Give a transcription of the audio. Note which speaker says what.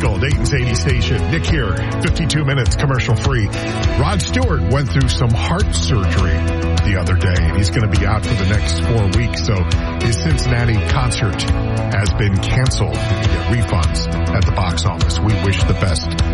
Speaker 1: Eagle, Dayton's 80 station. Nick here, 52 minutes commercial free. Rod Stewart went through some heart surgery the other day, and he's going to be out for the next 4 weeks. So his Cincinnati concert has been canceled. You can get refunds at the box office. We wish the best